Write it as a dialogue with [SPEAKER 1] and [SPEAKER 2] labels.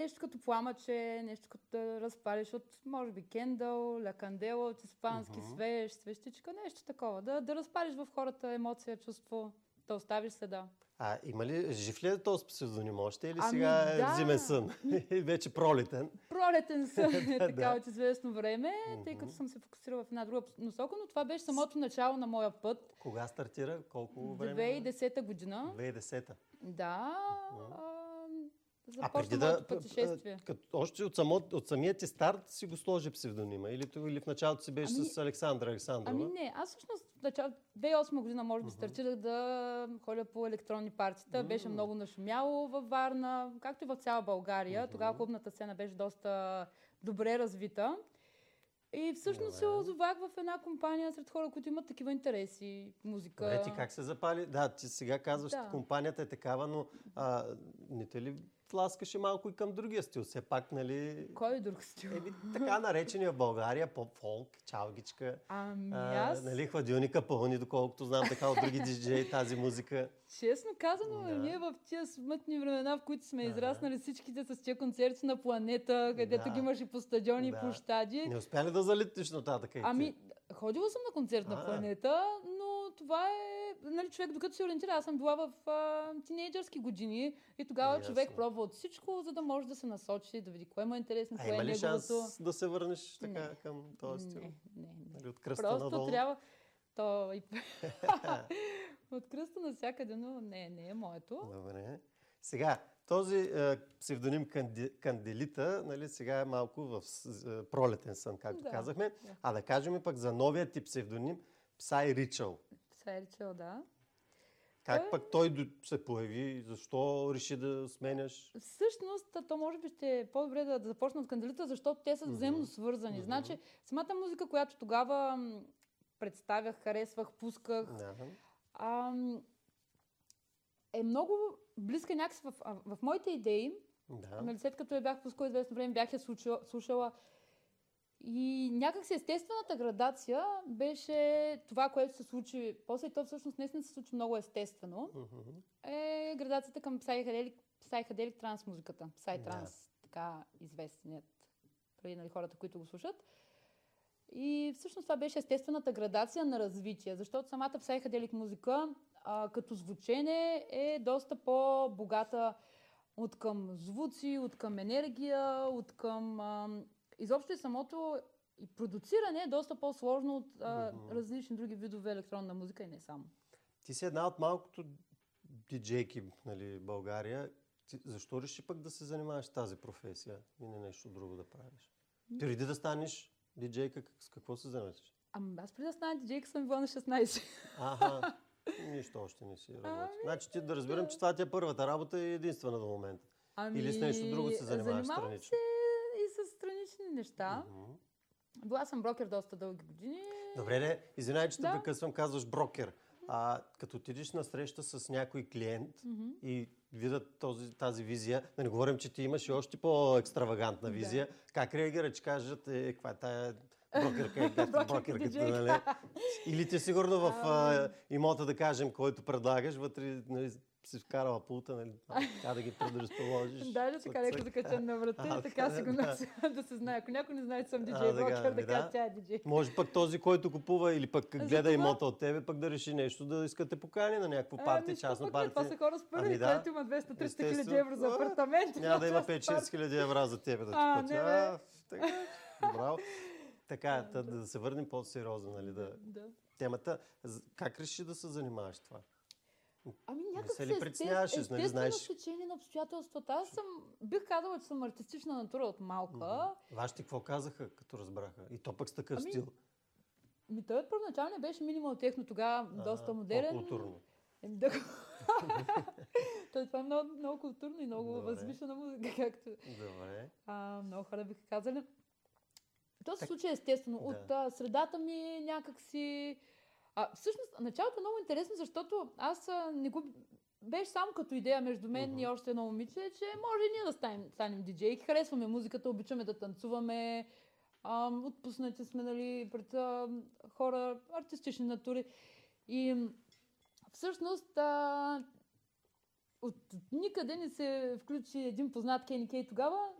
[SPEAKER 1] нещо като пламъче, нещо като да разпалиш от, може би, кендъл, ля кандела от испански, свещичка, нещо такова. Да разпалиш в хората емоция, чувство, да оставиш следа.
[SPEAKER 2] Има ли, жив ли е този псевдоним още или сега е зимен сън? Вече пролетен.
[SPEAKER 1] Пролетен сън е така от известно време, тъй като съм се фокусирала в една друга насока, но това беше самото начало на моя път.
[SPEAKER 2] Кога стартира? Колко време?
[SPEAKER 1] 2010 година.
[SPEAKER 2] 2010.
[SPEAKER 1] Да.
[SPEAKER 2] Преди
[SPEAKER 1] моето пътешествие.
[SPEAKER 2] Още от самия ти старт си го сложи псевдонима? Или в началото си беше с Александра Александрова?
[SPEAKER 1] Не. Аз всъщност в началото 2008 година може би стартирах да ходя по електронни партита. Беше много нашумяло във Варна, както и в цяла България. Тогава клубната сцена беше доста добре развита. И всъщност се озовах в една компания сред хора, които имат такива интереси, музика.
[SPEAKER 2] Добре, ти как се запали? Да, ти сега казваш, че компанията е такава, но не те ли тласкаше малко и към другия стил? Все пак, нали...
[SPEAKER 1] Кой е друг стил?
[SPEAKER 2] Така наречения в България поп-фолк, чалгичка.
[SPEAKER 1] Аз...
[SPEAKER 2] Нали, хладилника пълни, доколкото знам така от други диджеи тази музика.
[SPEAKER 1] Честно казано, ние в тия смътни времена, в които сме израснали всичките с тия концерти на планета, където ги имаш и по стадиони и площади.
[SPEAKER 2] Не успя ли да залитиш нататък?
[SPEAKER 1] Ходила съм на концерт на планета, но това е... Нали, човек, докато се ориентира, аз съм била в тинейджърски години и тогава човек пробва от всичко, за да може да се насочи, да види кое му е интересно, кое е неговото.
[SPEAKER 2] Има ли шанс да се върнеш така към този стил?
[SPEAKER 1] Не.
[SPEAKER 2] От кръста
[SPEAKER 1] просто
[SPEAKER 2] надолу?
[SPEAKER 1] Трябва... От кръста навсякъде, но не е моето.
[SPEAKER 2] Добре. Сега, този псевдоним Канделита, нали, сега е малко в пролетен сън, както казахме. Да кажем пък за новия тип псевдоним Psy Ritual.
[SPEAKER 1] Psy Ritual, да.
[SPEAKER 2] Как пък той се появи? Защо реши да сменяш?
[SPEAKER 1] Всъщност, то може би ще е по-добре да започна от Канделита, защото те са взаимно свързани. Значи, самата музика, която тогава представях, харесвах, пусках, е много близка някакси в моите идеи. Нали, след като я бях пускала известно време, бях я слушала. И някакси естествената градация беше това, което се случи. После то всъщност не се случи много естествено. Е градацията към псайхеделик транс музиката. Псай-транс, така известният преди хората, които го слушат. И всъщност това беше естествената градация на развитие, защото самата псайхеделик музика като звучене е доста по-богата от към звуци, от към енергия, от към... изобщо и самото и продуциране е доста по-сложно от различни други видове електронна музика и не само.
[SPEAKER 2] Ти си една от малкото диджейки, нали, в България. Защо реши пък да се занимаваш с тази професия и не нещо друго да правиш? Ти преди да станеш диджейка, с какво се занимаваш?
[SPEAKER 1] Аз преди да стана диджейка съм била на 16.
[SPEAKER 2] Нищо още не си работи. Значи ти да разбирам, че това ти е първата работа и единствена до момента. Или с нещо друго се занимаваш странично?
[SPEAKER 1] Занимавам се и с странични неща. Била съм брокер доста дълги години.
[SPEAKER 2] Добре, извинявай, че те прекъсвам, казваш брокер. Като отидеш на среща с някой клиент и видят тази визия, да не говорим, че ти имаш и още по-екстравагантна визия, как реагира, че кажат, каква е тая брокерката, нали? Или ти сигурно в имота, да кажем, който предлагаш, вътре, нали, си вкарала пулта, нали, така да ги предразположиш.
[SPEAKER 1] Да, така леко закачен на врата и така си го нося, да се знае. Ако някой не знае, че съм диджей брокер, да кажа, тя е диджей.
[SPEAKER 2] Може пък този, който купува или пък гледа имота от тебе, пък да реши нещо, да искате покани на някакво парти, частно парти.
[SPEAKER 1] Това са хора с пари, който има 200-300 хиляди евро за апартамент.
[SPEAKER 2] Няма да има 5-6 хиляди евро за тебе да ти платя. Браво. Така, да се върнем по-сериозно, нали, темата. Как реши да се занимаваш това?
[SPEAKER 1] Някак
[SPEAKER 2] се ли притесняваш, нали, знаеш?
[SPEAKER 1] стечение на обстоятелствата. Аз бих казала, че съм артистична натура от малка.
[SPEAKER 2] Вашите какво казаха, като разбраха? И то пък с такъв стил.
[SPEAKER 1] Той първоначално беше минимал техно, тогава доста модерен.
[SPEAKER 2] По-културно.
[SPEAKER 1] Това е много, много културно и много възвишена музика, както много хора биха казали. То се случи естествено. От средата ми някакси... всъщност, началото е много интересно, защото аз не го... Беше само като идея между мен и още едно момиче, че може и ние да станем диджейки. Харесваме музиката, обичаме да танцуваме. Отпуснати сме, нали, пред хора, артистични натури. И всъщност от никъде не се включи един познат Кени Кей тогава,